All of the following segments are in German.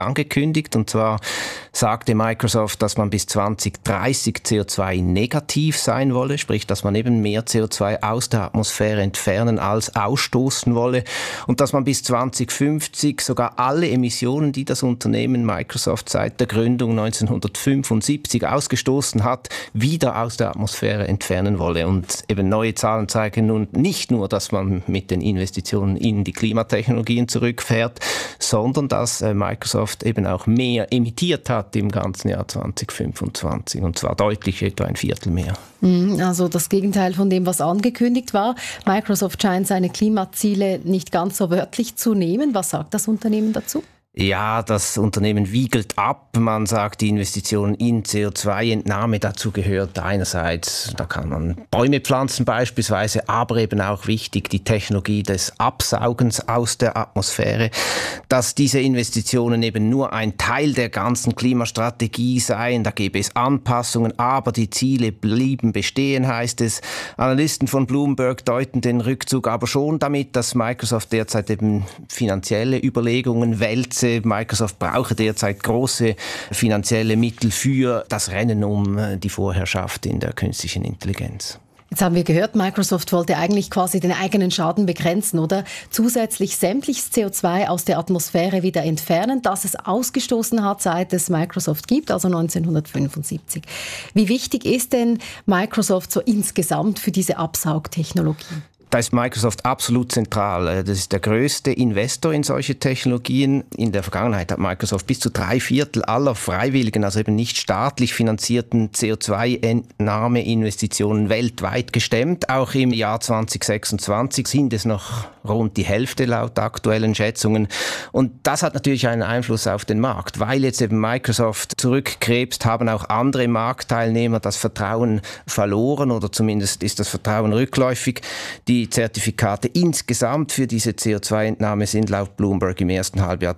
angekündigt. Und zwar sagte Microsoft, dass man bis 2030 CO2-negativ sein wolle, sprich, dass man eben mehr CO2 aus der Atmosphäre entfernen als ausstoßen wolle und dass man bis 2050 sogar alle Emissionen, die das Unternehmen Microsoft seit der Gründung 1975 ausgestoßen hat, wieder aus der Atmosphäre entfernen wolle. Und eben neue Zahlen zeigen nun nicht nur, dass man mit den Investitionen in die Klimatechnologien zurückfährt, sondern dass Microsoft eben auch mehr emittiert hat im ganzen Jahr 2025 und zwar deutlich, etwa ein Viertel mehr. Also das Gegenteil von dem, was angekündigt war. Microsoft scheint seine Klimaziele nicht ganz so wörtlich zu nehmen. Was sagt das Unternehmen dazu? Ja, das Unternehmen wiegelt ab. Man sagt, die Investitionen in CO2-Entnahme, dazu gehört einerseits, da kann man Bäume pflanzen beispielsweise, aber eben auch wichtig die Technologie des Absaugens aus der Atmosphäre, dass diese Investitionen eben nur ein Teil der ganzen Klimastrategie seien. Da gäbe es Anpassungen, aber die Ziele blieben bestehen, heißt es. Analysten von Bloomberg deuten den Rückzug aber schon damit, dass Microsoft derzeit eben finanzielle Überlegungen wälzt. Microsoft brauche derzeit große finanzielle Mittel für das Rennen um die Vorherrschaft in der künstlichen Intelligenz. Jetzt haben wir gehört, Microsoft wollte eigentlich quasi den eigenen Schaden begrenzen, oder? Zusätzlich sämtliches CO2 aus der Atmosphäre wieder entfernen, das es ausgestoßen hat, seit es Microsoft gibt, also 1975. Wie wichtig ist denn Microsoft so insgesamt für diese Absaugtechnologie? Da ist Microsoft absolut zentral. Das ist der größte Investor in solche Technologien. In der Vergangenheit hat Microsoft bis zu 3/4 aller freiwilligen, also eben nicht staatlich finanzierten CO2-Entnahmeinvestitionen weltweit gestemmt. Auch im Jahr 2026 sind es noch rund die Hälfte laut aktuellen Schätzungen. Und das hat natürlich einen Einfluss auf den Markt. Weil jetzt eben Microsoft zurückkrebst, haben auch andere Marktteilnehmer das Vertrauen verloren oder zumindest ist das Vertrauen rückläufig. Die Zertifikate insgesamt für diese CO2-Entnahme sind laut Bloomberg im ersten Halbjahr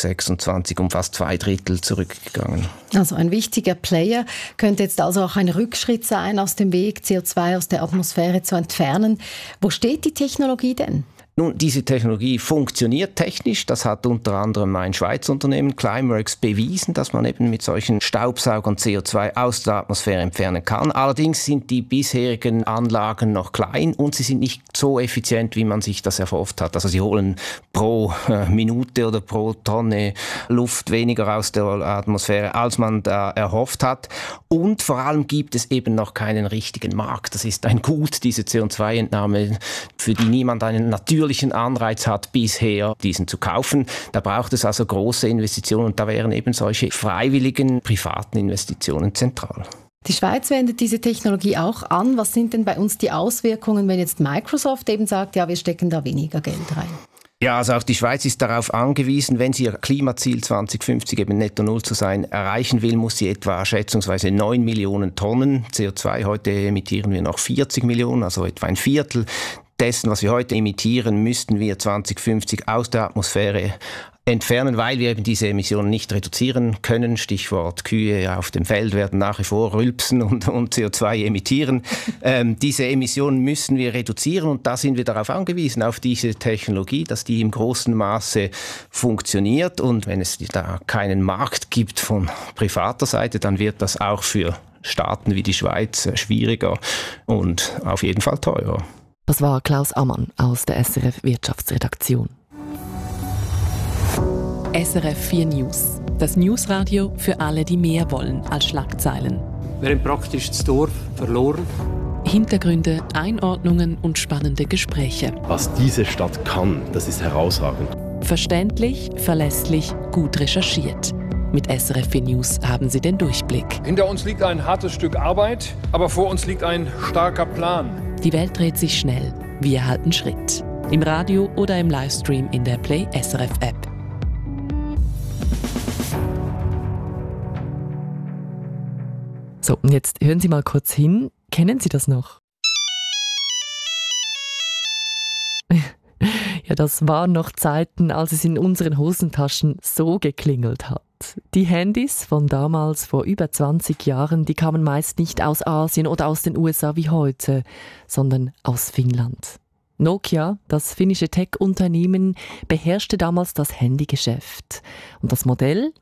2026 um fast 2/3 zurückgegangen. Also ein wichtiger Player könnte jetzt also auch ein Rückschritt sein, aus dem Weg CO2 aus der Atmosphäre zu entfernen. Wo steht die Technologie denn? Nun, diese Technologie funktioniert technisch. Das hat unter anderem ein Schweizer Unternehmen, Climeworks, bewiesen, dass man eben mit solchen Staubsaugern CO2 aus der Atmosphäre entfernen kann. Allerdings sind die bisherigen Anlagen noch klein und sie sind nicht so effizient, wie man sich das erhofft hat. Also sie holen pro Minute oder pro Tonne Luft weniger aus der Atmosphäre, als man da erhofft hat. Und vor allem gibt es eben noch keinen richtigen Markt. Das ist ein Gut, diese CO2-Entnahme, für die niemand einen natürlichen Anreiz hat bisher, diesen zu kaufen. Da braucht es also große Investitionen und da wären eben solche freiwilligen privaten Investitionen zentral. Die Schweiz wendet diese Technologie auch an. Was sind denn bei uns die Auswirkungen, wenn jetzt Microsoft eben sagt, ja, wir stecken da weniger Geld rein? Ja, also auch die Schweiz ist darauf angewiesen, wenn sie ihr Klimaziel 2050 eben netto null zu sein erreichen will, muss sie etwa schätzungsweise 9 Millionen Tonnen CO2, heute emittieren wir noch 40 Millionen, also etwa ein Viertel dessen, was wir heute emittieren, müssten wir 2050 aus der Atmosphäre entfernen, weil wir eben diese Emissionen nicht reduzieren können. Stichwort Kühe auf dem Feld werden nach wie vor rülpsen und CO2 emittieren. Diese Emissionen müssen wir reduzieren und da sind wir darauf angewiesen, auf diese Technologie, dass die im großen Maße funktioniert. Und wenn es da keinen Markt gibt von privater Seite, dann wird das auch für Staaten wie die Schweiz schwieriger und auf jeden Fall teurer. Das war Klaus Ammann aus der SRF Wirtschaftsredaktion. SRF 4 News. Das Newsradio für alle, die mehr wollen als Schlagzeilen. Wir haben praktisch das Dorf verloren. Hintergründe, Einordnungen und spannende Gespräche. Was diese Stadt kann, das ist herausragend. Verständlich, verlässlich, gut recherchiert. Mit SRF 4 News haben Sie den Durchblick. Hinter uns liegt ein hartes Stück Arbeit, aber vor uns liegt ein starker Plan. Die Welt dreht sich schnell. Wir halten Schritt. Im Radio oder im Livestream in der Play SRF App. So, und jetzt hören Sie mal kurz hin. Kennen Sie das noch? Ja, das waren noch Zeiten, als es in unseren Hosentaschen so geklingelt hat. Die Handys von damals, vor über 20 Jahren, die kamen meist nicht aus Asien oder aus den USA wie heute, sondern aus Finnland. Nokia, das finnische Tech-Unternehmen, beherrschte damals das Handygeschäft. Und das Modell,